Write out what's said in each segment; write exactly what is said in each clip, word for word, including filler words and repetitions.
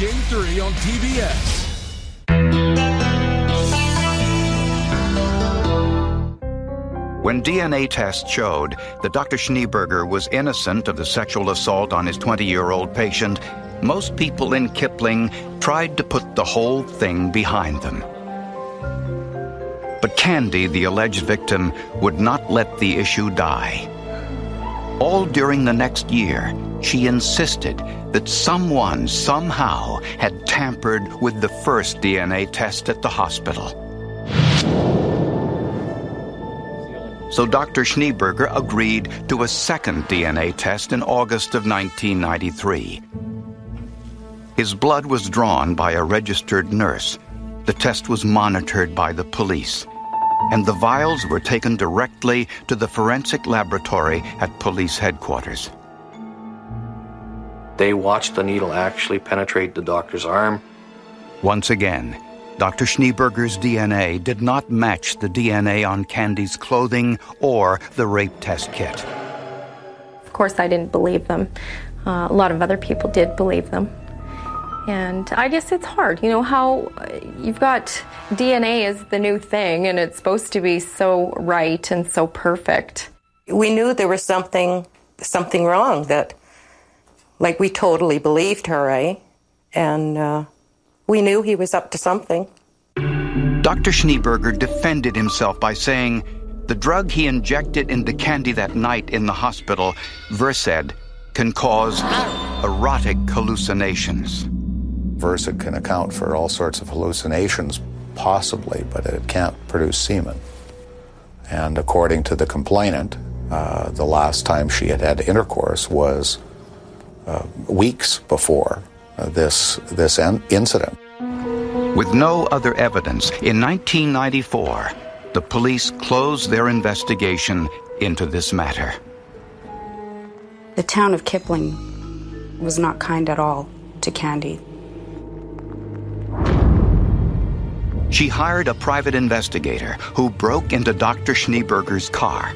Game three on T B S. When D N A tests showed that Doctor Schneeberger was innocent of the sexual assault on his twenty-year-old patient, most people in Kipling tried to put the whole thing behind them. But Candy, the alleged victim, would not let the issue die. All during the next year, she insisted that someone somehow had tampered with the first D N A test at the hospital. So Doctor Schneeberger agreed to a second D N A test in August of nineteen ninety-three. His blood was drawn by a registered nurse. The test was monitored by the police, and the vials were taken directly to the forensic laboratory at police headquarters. They watched the needle actually penetrate the doctor's arm. Once again, Doctor Schneeberger's D N A did not match the D N A on Candy's clothing or the rape test kit. Of course, I didn't believe them. Uh, a lot of other people did believe them. And I guess it's hard, you know, how you've got D N A is the new thing, and it's supposed to be so right and so perfect. We knew there was something, something wrong, that, like, we totally believed her, eh? And uh, we knew he was up to something. Doctor Schneeberger defended himself by saying the drug he injected into Candy that night in the hospital, Versed, can cause erotic hallucinations. Versed can account for all sorts of hallucinations, possibly, but it can't produce semen. And according to the complainant, uh, the last time she had had intercourse was uh, weeks before uh, this, this en- incident. With no other evidence, in nineteen ninety-four, the police closed their investigation into this matter. The town of Kipling was not kind at all to Candy. She hired a private investigator who broke into Doctor Schneeberger's car.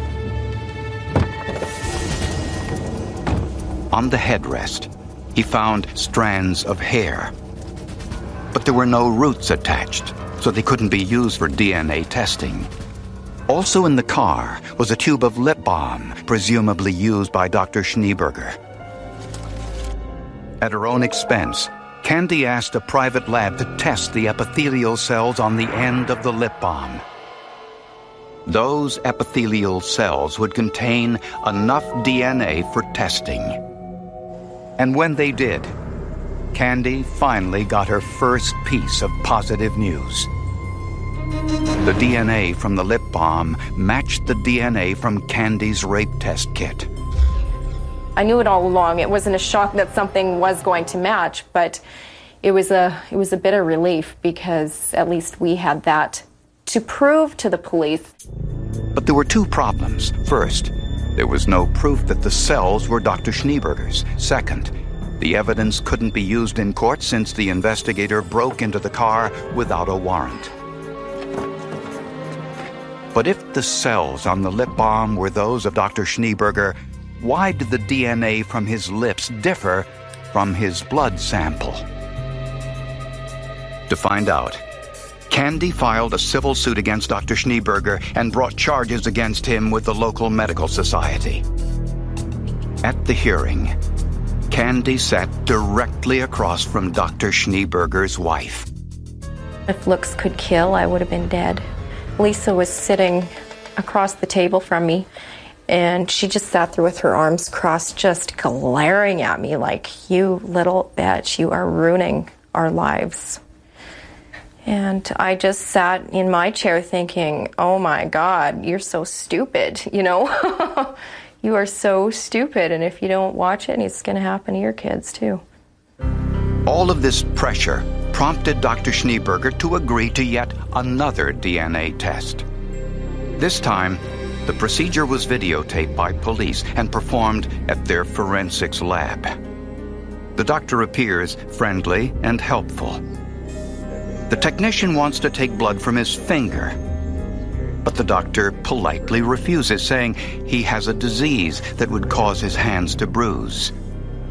On the headrest, he found strands of hair. But there were no roots attached, so they couldn't be used for D N A testing. Also in the car was a tube of lip balm, presumably used by Doctor Schneeberger. At her own expense, Candy asked a private lab to test the epithelial cells on the end of the lip balm. Those epithelial cells would contain enough D N A for testing. And when they did, Candy finally got her first piece of positive news. The D N A from the lip balm matched the D N A from Candy's rape test kit. I knew it all along. It wasn't a shock that something was going to match, but it was a it was a bit of relief because at least we had that to prove to the police. But there were two problems. First, there was no proof that the cells were Doctor Schneeberger's. Second, the evidence couldn't be used in court since the investigator broke into the car without a warrant. But if the cells on the lip balm were those of Doctor Schneeberger, why did the D N A from his lips differ from his blood sample? To find out, Candy filed a civil suit against Doctor Schneeberger and brought charges against him with the local medical society. At the hearing, Candy sat directly across from Doctor Schneeberger's wife. If looks could kill, I would have been dead. Lisa was sitting across the table from me, and she just sat there with her arms crossed, just glaring at me like, "You little bitch, you are ruining our lives." And I just sat in my chair thinking, oh my God, you're so stupid, you know? You are so stupid, and if you don't watch it, it's going to happen to your kids too. All of this pressure prompted Doctor Schneeberger to agree to yet another D N A test. This time, the procedure was videotaped by police and performed at their forensics lab. The doctor appears friendly and helpful. The technician wants to take blood from his finger, but the doctor politely refuses, saying he has a disease that would cause his hands to bruise.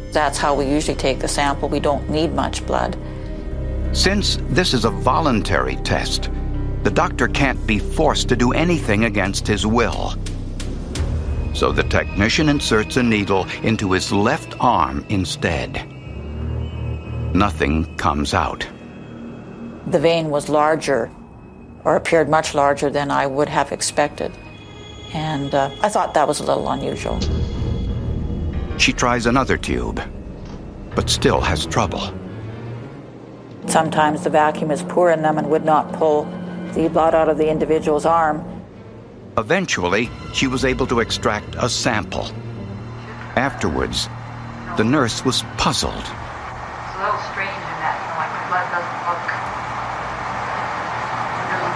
That's how we usually take the sample. We don't need much blood. Since this is a voluntary test, the doctor can't be forced to do anything against his will. So the technician inserts a needle into his left arm instead. Nothing comes out. The vein was larger, or appeared much larger than I would have expected. And uh, I thought that was a little unusual. She tries another tube, but still has trouble. Sometimes the vacuum is poor in them and would not pull the blood out of the individual's arm. Eventually, she was able to extract a sample. Afterwards, the nurse was puzzled. It's a little strange in that, you know, like the blood doesn't look really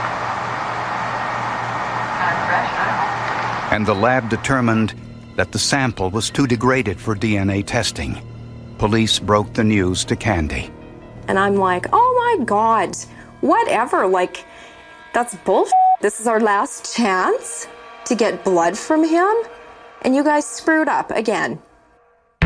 kind of fresh, I don't know. And the lab determined that the sample was too degraded for D N A testing. Police broke the news to Candy. And I'm like, oh my God, whatever, like, that's bullshit. This is our last chance to get blood from him, and you guys screwed up again.